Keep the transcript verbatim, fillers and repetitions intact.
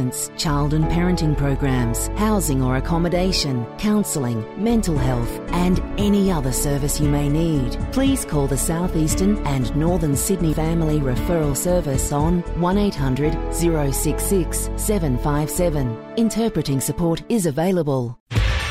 fingerprints, child and parenting programs, housing or accommodation, counselling, mental health and any other service you may need. Please call the South Eastern and Northern Sydney Family Referral Service on one eight hundred, zero six six, seven five seven. Interpreting support is available.